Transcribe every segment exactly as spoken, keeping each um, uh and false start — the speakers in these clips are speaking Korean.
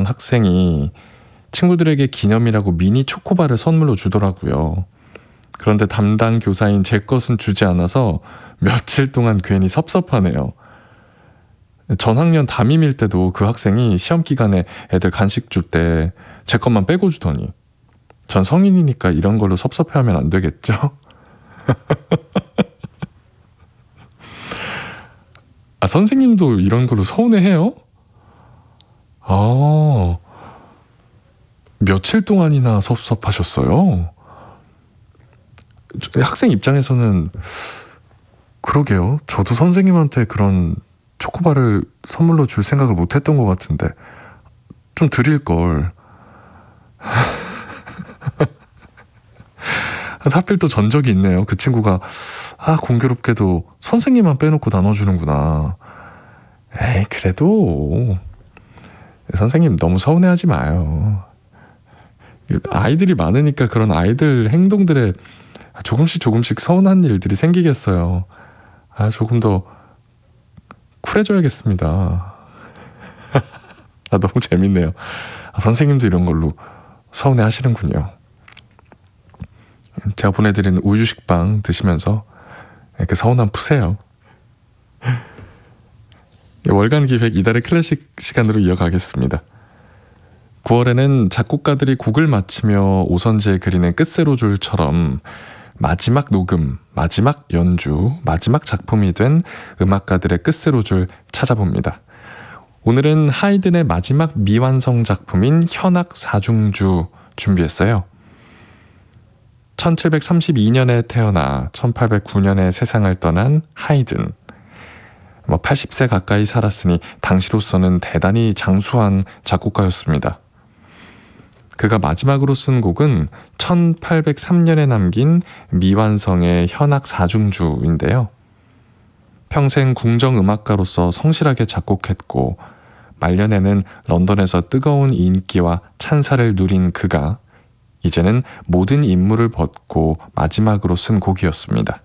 학생이 친구들에게 기념이라고 미니 초코바를 선물로 주더라고요. 그런데 담당 교사인 제 것은 주지 않아서 며칠 동안 괜히 섭섭하네요. 전학년 담임일 때도 그 학생이 시험 기간에 애들 간식 줄 때 제 것만 빼고 주더니 전 성인이니까 이런 걸로 섭섭해하면 안 되겠죠? 아, 선생님도 이런 걸로 서운해해요? 아, 며칠 동안이나 섭섭하셨어요? 학생 입장에서는 그러게요. 저도 선생님한테 그런 초코바를 선물로 줄 생각을 못했던 것 같은데 좀 드릴 걸. 하필 또 전적이 있네요. 그 친구가 아 공교롭게도 선생님만 빼놓고 나눠주는구나. 에이 그래도 선생님 너무 서운해하지 마요. 아이들이 많으니까 그런 아이들 행동들에 조금씩 조금씩 서운한 일들이 생기겠어요. 아 조금 더 쿨해져야겠습니다. 아 너무 재밌네요. 아, 선생님도 이런 걸로 서운해 하시는군요. 제가 보내드리는 우유식빵 드시면서 이렇게 서운함 푸세요. 월간 기획 이달의 클래식 시간으로 이어가겠습니다. 구월에는 작곡가들이 곡을 마치며 오선지에 그리는 끝세로줄처럼 마지막 녹음, 마지막 연주, 마지막 작품이 된 음악가들의 끝세로줄 찾아봅니다. 오늘은 하이든의 마지막 미완성 작품인 현악 사중주 준비했어요. 천칠백삼십이 년에 태어나 천팔백구 년에 세상을 떠난 하이든. 뭐 팔십 세 가까이 살았으니 당시로서는 대단히 장수한 작곡가였습니다. 그가 마지막으로 쓴 곡은 천팔백삼 년에 남긴 미완성의 현악 사중주인데요. 평생 궁정음악가로서 성실하게 작곡했고 말년에는 런던에서 뜨거운 인기와 찬사를 누린 그가 이제는 모든 임무를 벗고 마지막으로 쓴 곡이었습니다.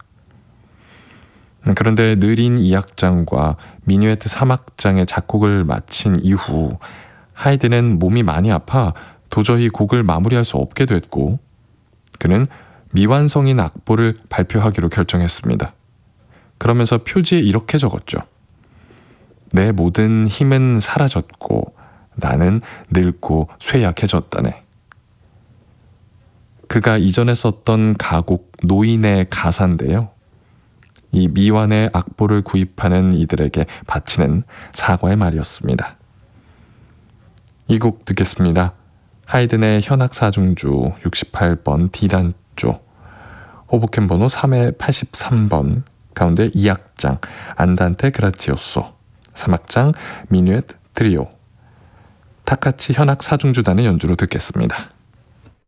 그런데 느린 이 악장과 미뉴에트 삼 악장의 작곡을 마친 이후 하이든은 몸이 많이 아파 도저히 곡을 마무리할 수 없게 됐고 그는 미완성인 악보를 발표하기로 결정했습니다. 그러면서 표지에 이렇게 적었죠. 내 모든 힘은 사라졌고 나는 늙고 쇠약해졌다네. 그가 이전에 썼던 가곡 노인의 가사인데요. 이 미완의 악보를 구입하는 이들에게 바치는 사과의 말이었습니다. 이 곡 듣겠습니다. 하이든의 현악 사중주 육십팔 번 D단조, 호보켄 번호 삼 회 팔십삼 번 가운데 이 악장 안단테 그라치오소, 삼 악장 미뉴엣 트리오, 타카치 현악 사중주단의 연주로 듣겠습니다.